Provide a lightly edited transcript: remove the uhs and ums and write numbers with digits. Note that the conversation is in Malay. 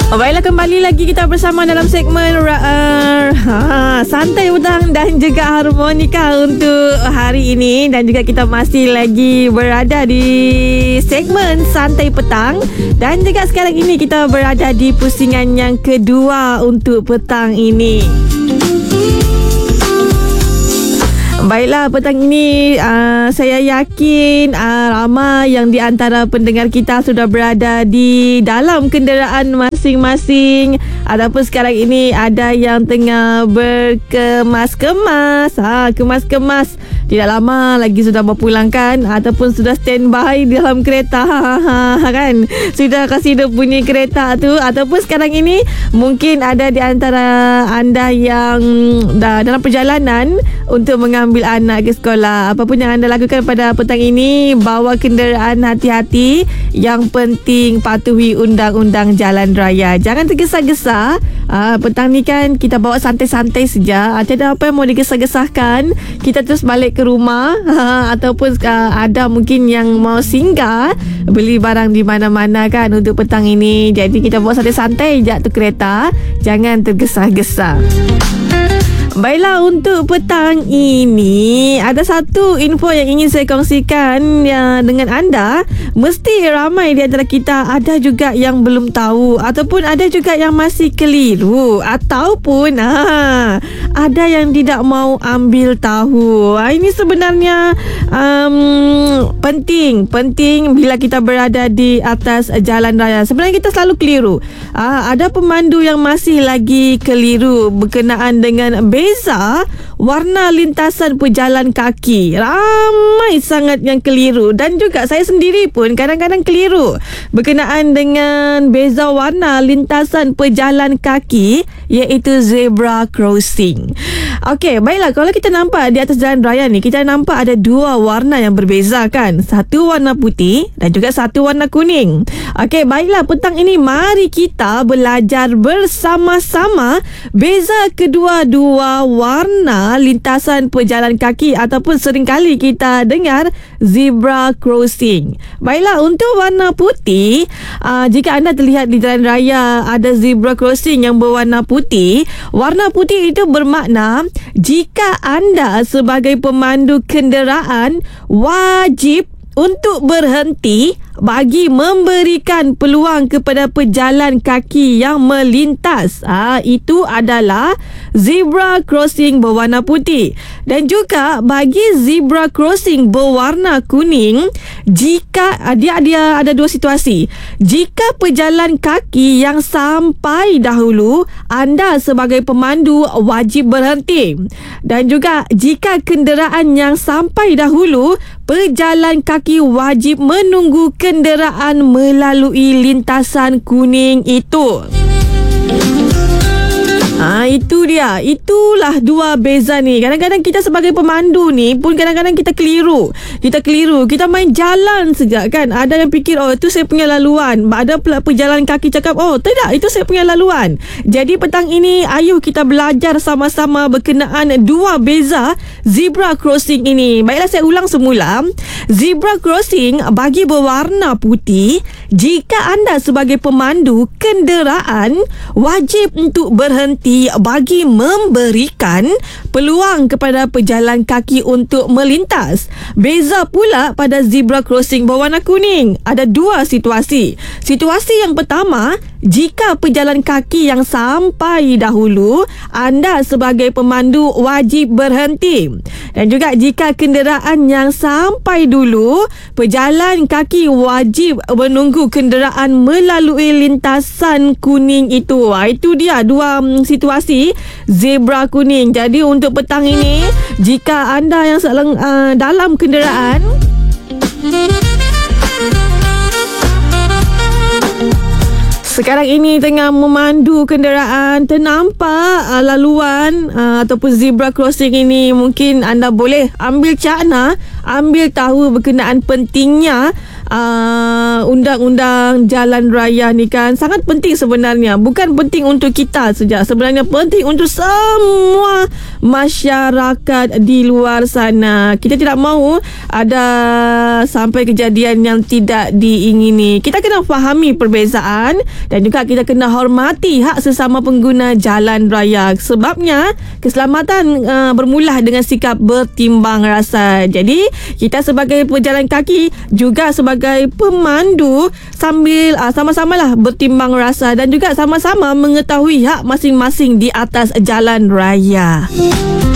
Baiklah, kembali lagi kita bersama dalam segmen Santai Petang dan juga Harmonika untuk hari ini. Dan juga kita masih lagi berada di segmen Santai Petang. Dan juga sekarang ini kita berada di pusingan yang kedua untuk petang ini. Baiklah, petang ini saya yakin ramai yang di antara pendengar kita sudah berada di dalam kenderaan masing-masing. Ataupun sekarang ini ada yang tengah berkemas-kemas. Kemas-kemas. Tidak lama lagi sudah berpulangkan ataupun sudah standby di dalam kereta. Kan? Sudah kasih dia bunyi kereta tu. Ataupun sekarang ini mungkin ada di antara anda yang dah dalam perjalanan untuk mengambil anak ke sekolah. Apa pun yang anda lakukan pada petang ini, bawa kenderaan hati-hati. Yang penting patuhi undang-undang jalan raya. Jangan tergesa-gesa. Petang ni kan kita bawa santai-santai saja. Tiada apa yang mau digesah-gesahkan. Kita terus balik ke rumah. Ataupun ada mungkin yang mau singgah beli barang di mana-mana kan untuk petang ini. Jadi kita bawa santai-santai je tu kereta. Jangan tergesa-gesa. Baiklah, untuk petang ini ada satu info yang ingin saya kongsikan dengan anda. Mesti ramai di antara kita ada juga yang belum tahu, ataupun ada juga yang masih keliru, ataupun ada yang tidak mau ambil tahu. Ini sebenarnya penting bila kita berada di atas jalan raya. Sebenarnya kita selalu keliru. Ada pemandu yang masih lagi keliru berkenaan dengan beza warna lintasan pejalan kaki. Ramai sangat yang keliru. Dan juga saya sendiri pun kadang-kadang keliru berkenaan dengan beza warna lintasan pejalan kaki, iaitu zebra crossing. Okey, baiklah, kalau kita nampak di atas jalan raya ni, kita nampak ada dua warna yang berbeza kan. Satu warna putih dan juga satu warna kuning. Okey, baiklah, petang ini mari kita belajar bersama-sama beza kedua-dua warna lintasan pejalan kaki, ataupun seringkali kita dengar zebra crossing. Baiklah, untuk warna putih, jika anda terlihat di jalan raya ada zebra crossing yang berwarna putih, warna putih itu bermakna jika anda sebagai pemandu kenderaan wajib untuk berhenti bagi memberikan peluang kepada pejalan kaki yang melintas. Itu adalah zebra crossing berwarna putih. Dan juga bagi zebra crossing berwarna kuning, jika dia ada dua situasi. Jika pejalan kaki yang sampai dahulu, anda sebagai pemandu wajib berhenti. Dan juga jika kenderaan yang sampai dahulu, pejalan kaki wajib menunggu kenderaan melalui lintasan kuning itu. Itu dia. Itulah dua beza ni. Kadang-kadang kita sebagai pemandu ni pun kadang-kadang kita keliru. Kita main jalan saja kan. Ada yang fikir, oh itu saya punya laluan. Ada pula pejalan kaki cakap, oh tidak, itu saya punya laluan. Jadi petang ini ayuh kita belajar sama-sama berkenaan dua beza zebra crossing ini. Baiklah, saya ulang semula. Zebra crossing bagi berwarna putih, jika anda sebagai pemandu kenderaan wajib untuk berhenti bagi memberikan peluang kepada pejalan kaki untuk melintas. Beza pula pada zebra crossing berwarna kuning. Ada dua situasi. Situasi yang pertama, jika pejalan kaki yang sampai dahulu, anda sebagai pemandu wajib berhenti. Dan juga jika kenderaan yang sampai dulu, pejalan kaki wajib menunggu kenderaan melalui lintasan kuning itu. Itu dia dua situasi zebra kuning. Jadi untuk petang ini, jika anda yang sedang dalam kenderaan, sekarang ini tengah memandu kenderaan, ternampak laluan ataupun zebra crossing ini, mungkin anda boleh ambil cakna, ambil tahu berkenaan pentingnya undang-undang jalan raya ni kan sangat penting sebenarnya. Bukan penting untuk kita saja, sebenarnya penting untuk semua masyarakat di luar sana. Kita tidak mahu ada sampai kejadian yang tidak diingini. Kita kena fahami perbezaan dan juga kita kena hormati hak sesama pengguna jalan raya. Sebabnya keselamatan bermula dengan sikap bertimbang rasa. Jadi kita sebagai pejalan kaki juga sebagai pemandu sambil sama-samalah bertimbang rasa dan juga sama-sama mengetahui hak masing-masing di atas jalan raya.